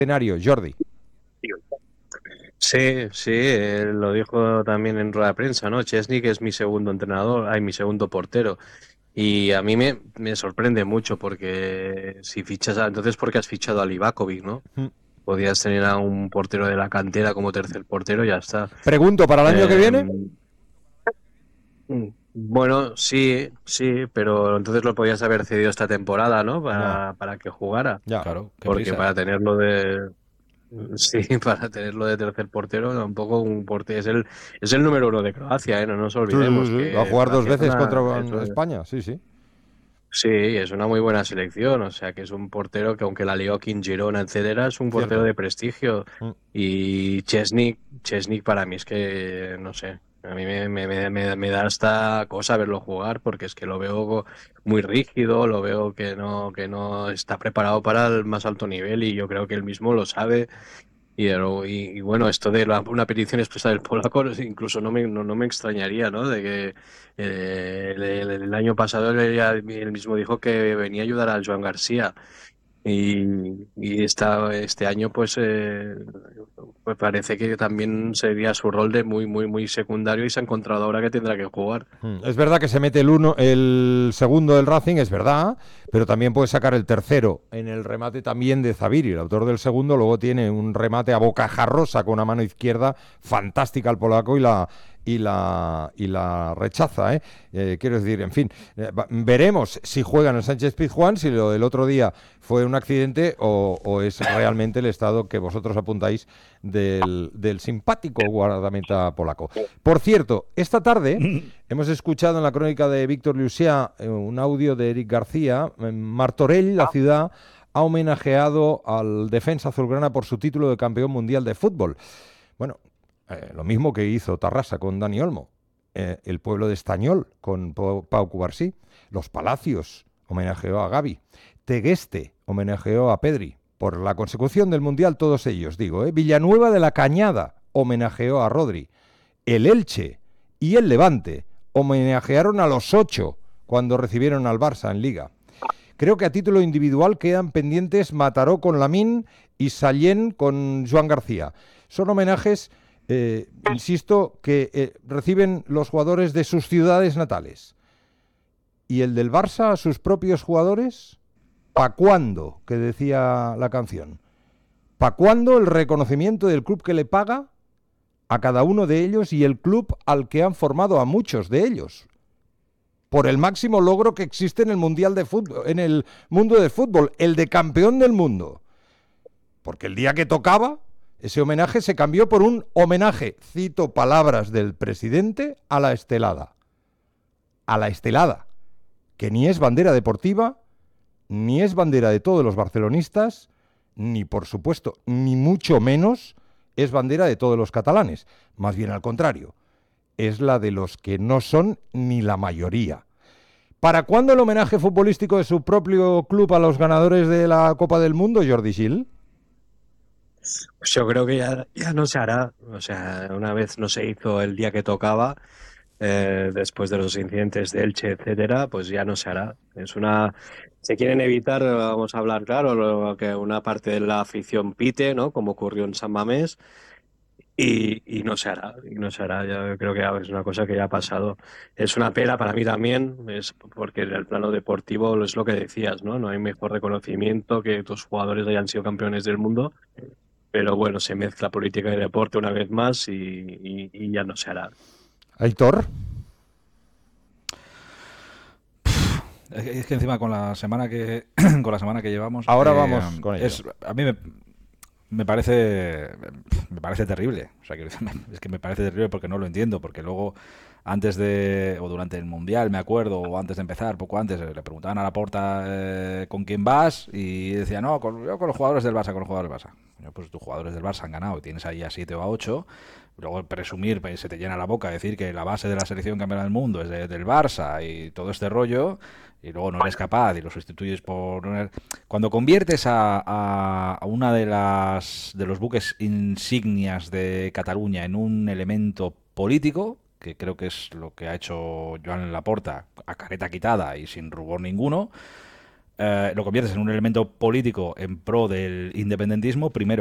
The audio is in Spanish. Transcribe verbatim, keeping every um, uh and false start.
escenario, Jordi. Sí, sí, él lo dijo también en rueda de prensa, ¿no? Chesney, que es mi segundo entrenador, ay, mi segundo portero. Y a mí me, me sorprende mucho porque si fichas, a, entonces porque has fichado a Livakovic, ¿no? Podías tener a un portero de la cantera como tercer portero, y ya está. Pregunto, ¿para el año que Eh, viene? bueno, sí, sí, pero entonces lo podías haber cedido esta temporada, ¿no? Ya, Para, para que jugara. ya. Claro, qué Porque prisas. para tenerlo de, sí, para tenerlo de tercer portero, tampoco un portero. Es el, es el número uno de Croacia, ¿eh? No nos Sí, sí, olvidemos sí. Va a que jugar dos Croacia es veces una, contra es una- España, sí, sí. sí, es una muy buena selección. O sea, que es un portero que, aunque la lió aquí en Girona, etcétera, es un portero Cierto. de prestigio. Mm. Y Chesney, Chesney para mí es que, no sé, a mí me, me, me, me- me da esta cosa verlo jugar, porque es que lo veo muy rígido, lo veo que no, que no está preparado para el más alto nivel, y yo creo que él mismo lo sabe. Y, el- y- y bueno, esto de la- una petición expresa del polaco, incluso no me, no, no me extrañaría, ¿no? De que eh, el, el- el año pasado él, ya- él mismo dijo que venía a ayudar al Joan García. Y, y esta, este año, pues, eh, pues parece que también sería su rol de muy, muy, muy secundario, y se ha encontrado ahora que tendrá que jugar. Mm. Es verdad que se mete el uno, el segundo del Racing, es verdad, pero también puede sacar el tercero en el remate también de Zaviri, el autor del segundo. Luego tiene un remate a bocajarrosa con una mano izquierda fantástica al polaco, y la y la y la rechaza, ¿eh? Eh, quiero decir, en fin, eh, va- veremos si juega en el Sánchez Pizjuán, si lo del otro día fue un accidente o, o es realmente el estado que vosotros apuntáis del, del simpático guardameta polaco. Por cierto, esta tarde hemos escuchado en la crónica de Víctor Lucia eh, un audio de Eric García. En Martorell, la ciudad, ha homenajeado al defensa azulgrana por su título de campeón mundial de fútbol. Bueno, eh, lo mismo que hizo Tarrasa con Dani Olmo, eh, el pueblo de Estañol con Pau, Pau Cubarsí, Los Palacios homenajeó a Gavi, Tegueste homenajeó a Pedri, por la consecución del mundial todos ellos, digo, ¿eh? Villanueva de la Cañada homenajeó a Rodri, el Elche y el Levante homenajearon a los ocho cuando recibieron al Barça en Liga. Creo que a título individual quedan pendientes Mataró con Lamine y Sallén con Joan García. Son homenajes, eh, insisto, que eh, reciben los jugadores de sus ciudades natales. ¿Y el del Barça a sus propios jugadores? ¿Pa' cuándo? Que decía la canción. ¿Pa' cuándo el reconocimiento del club que le paga a cada uno de ellos y el club al que han formado a muchos de ellos? Por el máximo logro que existe en el mundial de fútbol, en el mundo del fútbol, el de campeón del mundo. Porque el día que tocaba, ese homenaje se cambió por un homenaje, cito palabras del presidente, a la estelada. A la estelada, que ni es bandera deportiva, ni es bandera de todos los barcelonistas, ni por supuesto, ni mucho menos es bandera de todos los catalanes. Más bien al contrario, es la de los que no son ni la mayoría. ¿Para cuándo el homenaje futbolístico de su propio club a los ganadores de la Copa del Mundo, Jordi Gil? Pues yo creo que ya, ya no se hará. O sea, una vez no se hizo el día que tocaba, eh, después de los incidentes de Elche, etcétera, pues ya no se hará. Es una, se quieren evitar, vamos a hablar claro, lo que una parte de la afición pite, ¿no? Como ocurrió en San Mamés, y, y no se hará, y no se hará. Yo creo que es una cosa que ya ha pasado. Es una pena para mí también, es porque en el plano deportivo es lo que decías, ¿no? No hay mejor reconocimiento que tus jugadores hayan sido campeones del mundo. Pero bueno, se mezcla política y deporte una vez más, y, y- y ya no se hará. Aitor. Es que encima con la semana que con la semana que llevamos, Ahora eh, vamos con ello. es, a mí me, me parece me parece terrible. O sea, que es que me parece terrible porque no lo entiendo, porque luego antes de o durante el mundial, me acuerdo, o antes de empezar, poco antes, le preguntaban a Laporta eh, con quién vas, y decía, no, con, yo con los jugadores del Barça, con los jugadores del Barça. Yo, pues tus jugadores del Barça han ganado y tienes ahí a siete o a ocho. Luego presumir, pues, se te llena la boca decir que la base de la selección campeona del mundo es de, del Barça y todo este rollo, y luego no eres capaz y lo sustituyes por... Cuando conviertes a, a, a una de las de los buques insignias de Cataluña en un elemento político, que creo que es lo que ha hecho Joan Laporta a careta quitada y sin rubor ninguno, eh, lo conviertes en un elemento político en pro del independentismo, primero